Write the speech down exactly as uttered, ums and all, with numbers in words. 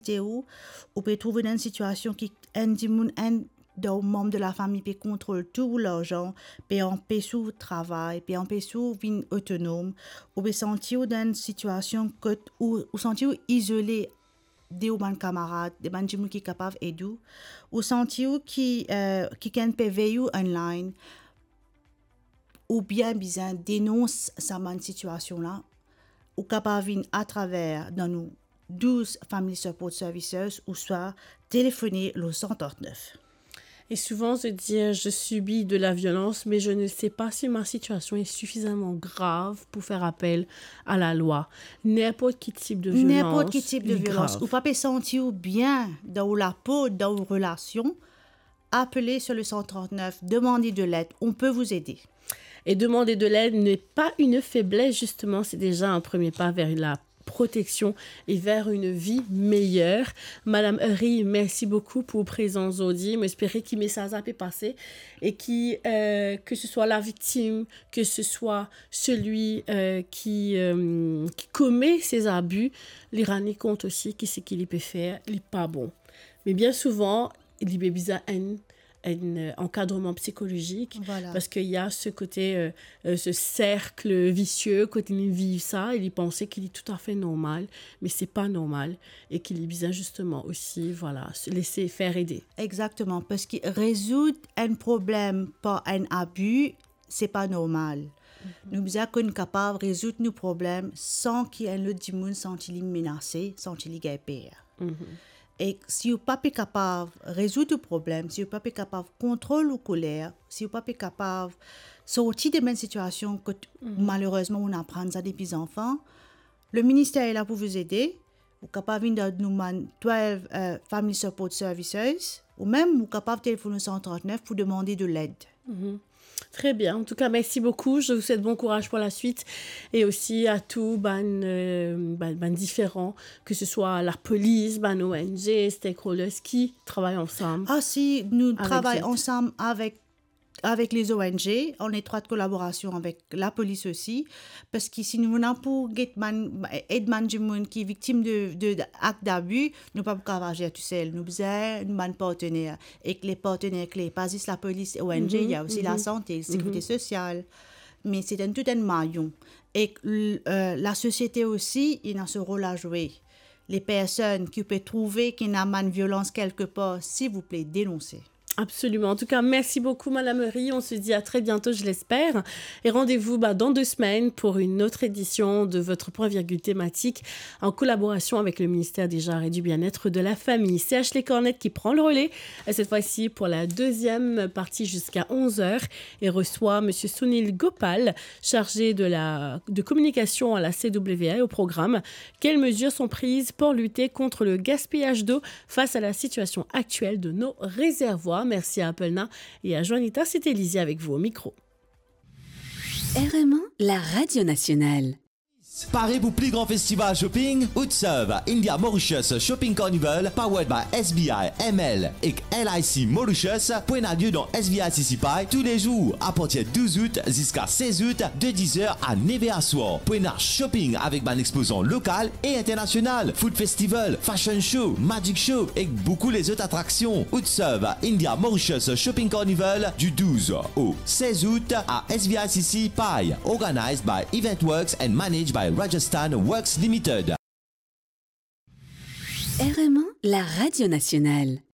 où on peut trouver dans une situation qui un un d'un membre de la famille peut contrôler tout l'argent, peut empêcher sous travail, peut empêcher sous vie autonome, ou peut sentir dans une situation que ou, ou sentir isolé des bons camarades, des bons gens qui sont capables d'aider, ou sentir qui euh, qui can peut veiller online, ou bien bien dénonce sa bonne situation là, ou capable à travers dans nous douze Family Support Services ou soit téléphoner le cent trente-neuf. Et souvent se dire je subis de la violence mais je ne sais pas si ma situation est suffisamment grave pour faire appel à la loi. N'importe quel type de violence. N'importe quel type de violence. Ou pas peut sentir bien dans la peau, dans une relation, appelez sur le cent trente-neuf, demandez de l'aide, on peut vous aider. Et demander de l'aide n'est pas une faiblesse, justement, c'est déjà un premier pas vers la protection et vers une vie meilleure. Madame Uri, merci beaucoup pour votre présence aujourd'hui. J'espère que le message a pu passer et qui, euh, que ce soit la victime, que ce soit celui euh, qui, euh, qui commet ces abus, les rendre compte aussi que ce qu'il peut faire, il n'est pas bon. Mais bien souvent, il y a besoin un un encadrement psychologique, voilà. Parce qu'il y a ce côté, euh, euh, ce cercle vicieux, quand ils vivent ça, ils pensaient qu'il est tout à fait normal, mais c'est pas normal et qu'il est besoin justement aussi, voilà, se laisser faire aider. Exactement, parce que résoudre un problème par un abus, c'est pas normal. Mm-hmm. Nous sommes qu'on est capable de résoudre nos problèmes sans qu'il y ait un autre monde senti menacé, senti pire. Mm-hmm. Et si vous n'êtes pas capable de résoudre le problème, si vous n'êtes pas capable de contrôler la colère, si vous n'êtes pas capable de sortir de cette situation que mm-hmm. malheureusement on apprend à des petits-enfants, le ministère est là pour vous aider. Vous êtes capable de nous demander douze uh, Family Support Services ou même vous êtes capable de téléphoner au cent trente-neuf pour demander de l'aide. Mm-hmm. Très bien. En tout cas, merci beaucoup. Je vous souhaite bon courage pour la suite et aussi à tous ban, euh, ban, ban différents, que ce soit la police, ban O N G, stakeholders qui travaillent ensemble. Ah si, nous travaillons ensemble avec avec les O N G, en étroite collaboration avec la police aussi, parce que si nous venons pour aider les gens qui sont victimes d'actes de, de, d'abus, nous ne pouvons pas agir tout seul. Nous avons un partenaire. Et que les partenaires clés, pas juste la police et O N G, mm-hmm, il y a aussi mm-hmm. la santé, la sécurité mm-hmm. sociale. Mais c'est un, tout un maillon. Et euh, la société aussi, il a ce rôle à jouer. Les personnes qui peuvent trouver qu'il y a une violence quelque part, s'il vous plaît, dénoncez. Absolument. En tout cas, merci beaucoup, Madame Uri. On se dit à très bientôt, je l'espère. Et rendez-vous bah, dans deux semaines pour une autre édition de votre point virgule thématique en collaboration avec le ministère des Genres et du Bien-être de la Famille. C'est Ashley Cornette qui prend le relais, cette fois-ci pour la deuxième partie jusqu'à onze heures et reçoit M. Sunil Gopal, chargé de, la, de communication à la C W A au programme. Quelles mesures sont prises pour lutter contre le gaspillage d'eau face à la situation actuelle de nos réservoirs? Merci à Appelna et à Juanita, c'était Lizzie avec vous au micro. R M un, la radio nationale. Paré pour plus grand festival shopping, Utsev India Mauritius Shopping Carnival, powered by S B I, M L et L I C Mauritius, point à lieu dans S B I C C P I tous les jours à partir du douze août jusqu'à seize août de dix heures à neuf heures à soir. Point à shopping avec un exposant local et international, food festival, fashion show, magic show et beaucoup les autres attractions. Utsev India Mauritius Shopping Carnival du douze au seize août à S B I C C P I, organized by Eventworks and managed by Rajasthan Works Limited. R M un, la radio nationale.